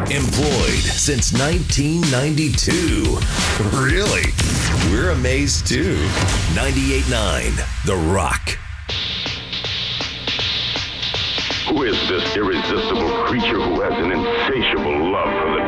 Employed since 1992. Really? We're amazed too. 98.9 The Rock. Who is this irresistible creature who has an insatiable love for the